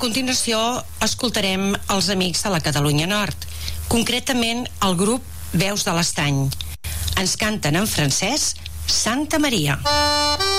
continuació escoltarem els Amics de la Catalunya Nord, concretament el grup Veus de l'Estany. Ens canten en francès Santa Maria.